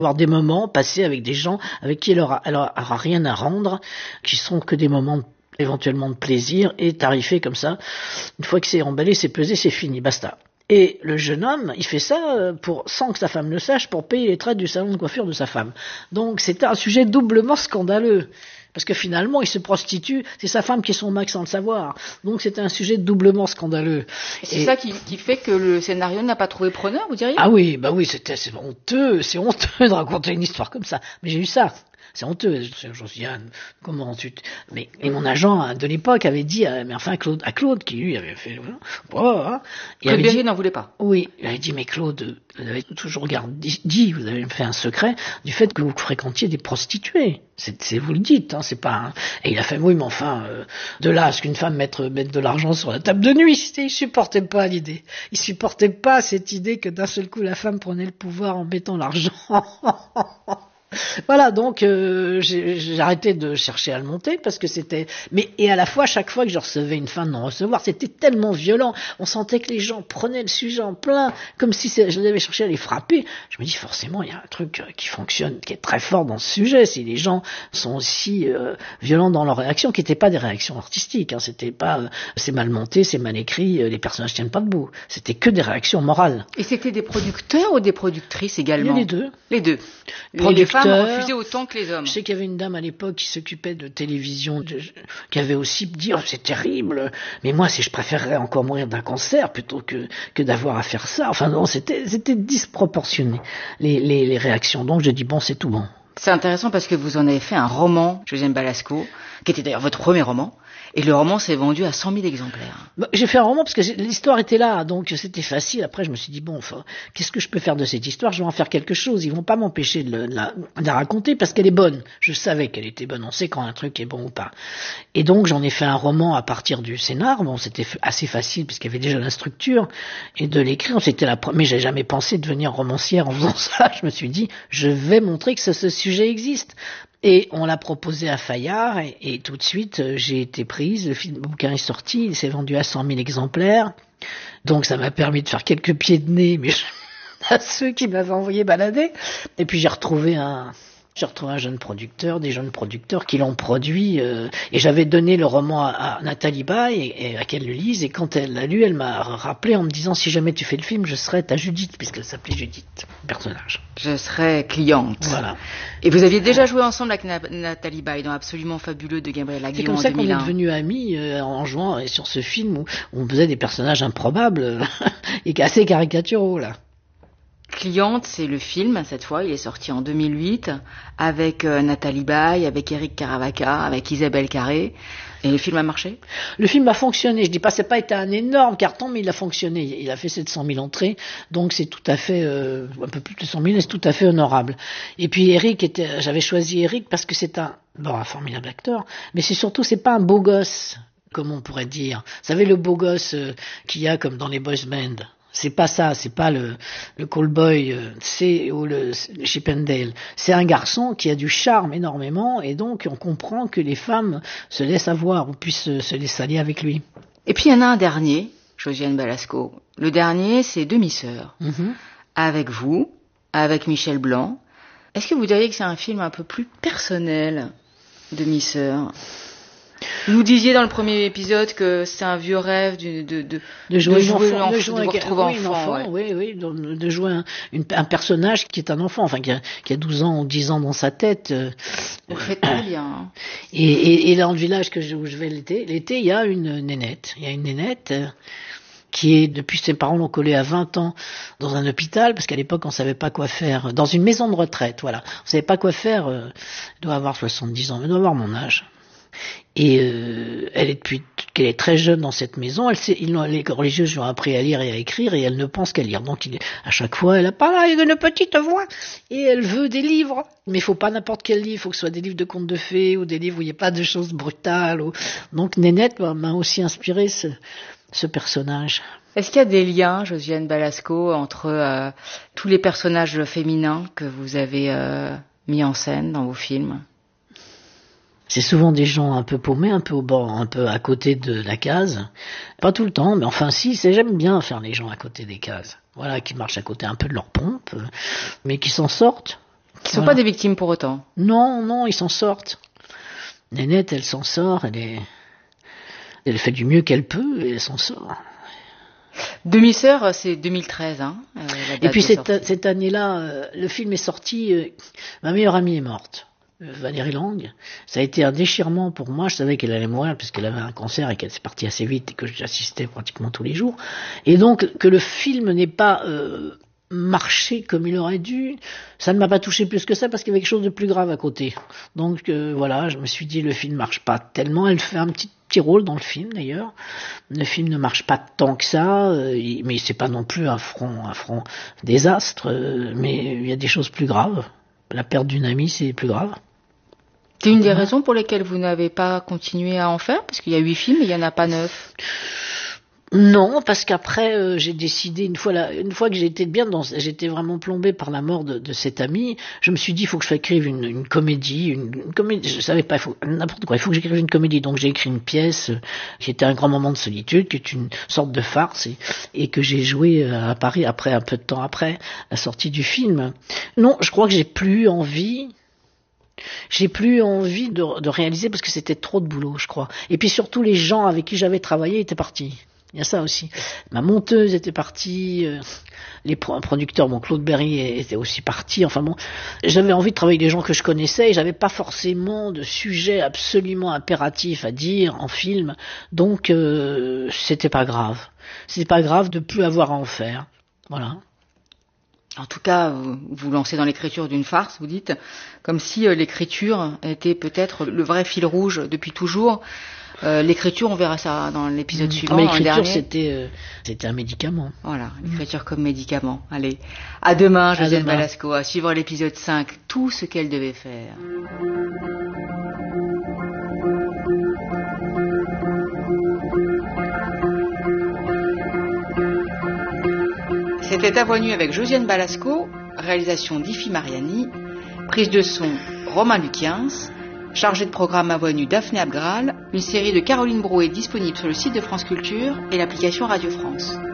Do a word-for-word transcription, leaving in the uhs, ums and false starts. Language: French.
Avoir des moments passés avec des gens avec qui elle aura, elle aura rien à rendre, qui seront que des moments éventuellement de plaisir et tarifés comme ça. Une fois que c'est emballé, c'est pesé, c'est fini, basta. Et le jeune homme, il fait ça pour, sans que sa femme le sache, pour payer les traites du salon de coiffure de sa femme. Donc c'était un sujet doublement scandaleux. Parce que finalement, il se prostitue, c'est sa femme qui est son max sans le savoir. Donc c'était un sujet doublement scandaleux. Et c'est et... ça qui, qui fait que le scénario n'a pas trouvé preneur, vous diriez ? Ah oui, bah oui, c'était, c'est honteux, c'est honteux de raconter une histoire comme ça. Mais j'ai eu ça. C'est honteux. Josiane, comment tu... Mais, et mon agent de l'époque avait dit, mais enfin, Claude, à Claude, qui lui avait fait... Oh, hein, Claude Berger n'en voulait pas. Oui, il avait dit, mais Claude, vous avez toujours gardé, dit, vous avez fait un secret du fait que vous fréquentiez des prostituées. C'est, c'est vous le dites, hein, c'est pas... Un... Et il a fait, oui, mais enfin, euh, de là à ce qu'une femme mette, mette de l'argent sur la table de nuit, il supportait pas l'idée. Il supportait pas cette idée que d'un seul coup, la femme prenait le pouvoir en mettant l'argent. Voilà, donc euh, j'ai, j'ai arrêté de chercher à le monter parce que c'était... Mais et à la fois, chaque fois que je recevais une fin de non-recevoir, c'était tellement violent. On sentait que les gens prenaient le sujet en plein, comme si je devais chercher à les frapper. Je me dis, forcément, il y a un truc qui fonctionne, qui est très fort dans ce sujet. Si les gens sont aussi euh, violents dans leurs réactions, qui n'étaient pas des réactions artistiques, hein, c'était pas euh, c'est mal monté, c'est mal écrit, euh, les personnages tiennent pas debout. C'était que des réactions morales. Et c'était des producteurs ou des productrices également ? Il y a les deux. Les deux. Les femmes refusaient autant que les hommes. Je sais qu'il y avait une dame à l'époque qui s'occupait de télévision, de, qui avait aussi dit, oh, c'est terrible, mais moi, si je préférerais encore mourir d'un cancer plutôt que, que d'avoir à faire ça. Enfin non, c'était, c'était disproportionné, les, les, les réactions. Donc je dis, bon, c'est tout bon. C'est intéressant parce que vous en avez fait un roman, Josiane Balasco, qui était d'ailleurs votre premier roman. Et le roman s'est vendu à cent mille exemplaires. Bah, j'ai fait un roman parce que l'histoire était là, donc c'était facile. Après, je me suis dit, bon, enfin, qu'est-ce que je peux faire de cette histoire ? Je vais en faire quelque chose. Ils vont pas m'empêcher de, le, de, la, de la raconter parce qu'elle est bonne. Je savais qu'elle était bonne. On sait quand un truc est bon ou pas. Et donc, j'en ai fait un roman à partir du scénar. Bon, c'était assez facile puisqu'il y avait déjà la structure. Et de l'écrire, c'était la première. Mais j'ai jamais pensé devenir romancière en faisant ça. Je me suis dit, je vais montrer que ce, ce sujet existe. Et on l'a proposé à Fayard et, et tout de suite euh, j'ai été prise, le, film, le bouquin est sorti, il s'est vendu à cent mille exemplaires, donc ça m'a permis de faire quelques pieds de nez mais je, à ceux qui m'avaient envoyé balader, et puis j'ai retrouvé un... J'ai retrouvé un jeune producteur, des jeunes producteurs qui l'ont produit, euh, et j'avais donné le roman à, à Nathalie Baye et, et à qu'elle le lise, et quand elle l'a lu, elle m'a rappelé en me disant, si jamais tu fais le film, je serai ta Judith, puisqu'elle s'appelait Judith, personnage. Je serai cliente. Voilà. Et vous aviez déjà joué ensemble avec Na- Nathalie Baye dans Absolument Fabuleux de Gabriel Aguillon. C'est comme ça en deux mille un. qu'on est devenus amis euh, en jouant et sur ce film où on faisait des personnages improbables et assez caricaturaux, là. Cliente, c'est le film, cette fois, il est sorti en deux mille huit, avec euh, Nathalie Baye, avec Éric Caravaca, avec Isabelle Carré. Et le film a marché ? Le film a fonctionné. Je dis pas, c'est pas été un énorme carton, mais il a fonctionné. Il a fait sept cent mille entrées, donc c'est tout à fait, euh, un peu plus de cent mille, et c'est tout à fait honorable. Et puis Éric était, j'avais choisi Éric parce que c'est un, bon, un formidable acteur, mais c'est surtout, c'est pas un beau gosse, comme on pourrait dire. Vous savez, le beau gosse euh, qu'il y a comme dans les boys bands. C'est pas ça, c'est pas le, le callboy, euh, c'est, ou le, le Chippendale. C'est un garçon qui a du charme énormément, et donc on comprend que les femmes se laissent avoir, ou puissent se, se laisser aller avec lui. Et puis il y en a un dernier, Josiane Balasco. Le dernier, c'est Demi-sœur. Mm-hmm. Avec vous, avec Michel Blanc. Est-ce que vous diriez que c'est un film un peu plus personnel, Demi-sœur ? Vous nous disiez dans le premier épisode que c'est un vieux rêve de, de, de, de jouer, de jouer enfant, de jouer de vous retrouver oui, enfant. enfant ouais. Oui, oui, de, de jouer un, une, un personnage qui est un enfant, enfin qui a, qui a douze ans ou dix ans dans sa tête. Vous faites très bien. Hein. Et, et, et dans le village que je, où je vais l'été, l'été, il y a une nénette. Il y a une nénette qui est, depuis ses parents l'ont collée à vingt ans dans un hôpital, parce qu'à l'époque on savait pas quoi faire, dans une maison de retraite, voilà. On savait pas quoi faire, euh, elle doit avoir soixante-dix ans, elle doit avoir mon âge. Et euh, elle est depuis qu'elle est très jeune dans cette maison, elle sait, ils, les religieux lui ont appris à lire et à écrire, et elle ne pense qu'à lire. Donc il, à chaque fois, elle a pareil une petite voix, et elle veut des livres. Mais il faut pas n'importe quel livre, il faut que ce soit des livres de contes de fées, ou des livres où il n'y a pas de choses brutales. Ou... Donc Nénette m'a aussi inspiré ce, ce personnage. Est-ce qu'il y a des liens, Josiane Balasco, entre euh, tous les personnages féminins que vous avez euh, mis en scène dans vos films ? C'est souvent des gens un peu paumés, un peu au bord, un peu à côté de la case. Pas tout le temps, mais enfin si, c'est, j'aime bien faire les gens à côté des cases. Voilà, qui marchent à côté un peu de leur pompe, mais qui s'en sortent. Ils sont voilà. pas des victimes pour autant. Non, non, ils s'en sortent. Nénette, elle s'en sort, elle est, elle fait du mieux qu'elle peut et elle s'en sort. Demi-sœur, c'est deux mille treize, hein. Euh, et puis cette, cette année-là, euh, le film est sorti. Euh, ma meilleure amie est morte, euh, Valérie Lang. Ça a été un déchirement pour moi. Je savais qu'elle allait mourir puisqu'elle avait un cancer et qu'elle s'est partie assez vite et que j'assistais pratiquement tous les jours. Et donc que le film n'ait pas euh, marché comme il aurait dû, ça ne m'a pas touché plus que ça parce qu'il y avait quelque chose de plus grave à côté. Donc euh, voilà, je me suis dit le film marche pas tellement. Elle fait un petit petit rôle dans le film d'ailleurs. Le film ne marche pas tant que ça, euh, mais c'est pas non plus un front, un front désastre. Euh, mais il y a des choses plus graves. La perte d'une amie, c'est plus grave. C'est une des raisons pour lesquelles vous n'avez pas continué à en faire, parce qu'il y a huit films et il y en a pas neuf. Non, parce qu'après euh, j'ai décidé une fois là, une fois que j'étais bien dans, j'étais vraiment plombé par la mort de, de cet ami. Je me suis dit il faut que je écrive une, une comédie, une, une comédie. Je savais pas, il faut n'importe quoi. Il faut que j'écrive une comédie. Donc j'ai écrit une pièce euh, qui était un grand moment de solitude, qui est une sorte de farce et, et que j'ai joué à Paris après un peu de temps après la sortie du film. Non, je crois que j'ai plus envie. J'ai plus envie de, de réaliser parce que c'était trop de boulot, je crois. Et puis surtout les gens avec qui j'avais travaillé étaient partis. Il y a ça aussi. Ma monteuse était partie, euh, les pro- producteurs, bon, Claude Berry était aussi parti. Enfin bon, j'avais envie de travailler avec des gens que je connaissais et j'avais pas forcément de sujet absolument impératif à dire en film. Donc euh, c'était pas grave. C'était pas grave de plus avoir à en faire. Voilà. En tout cas, vous vous lancez dans l'écriture d'une farce, vous dites, comme si euh, l'écriture était peut-être le vrai fil rouge depuis toujours. Euh, l'écriture, on verra ça dans l'épisode mmh. suivant. Mais l'écriture, c'était, euh, c'était un médicament. Voilà, l'écriture mmh. comme médicament. Allez, à demain, Josiane Balasco, à suivre l'épisode cinq, tout ce qu'elle devait faire. C'était À Voix nue avec Josiane Balasco, réalisation d'Ifi Mariani, prise de son Romain Luquiens, chargé de programme À Voix nue Daphné Abgral, une série de Caroline Brouet disponible sur le site de France Culture et l'application Radio France.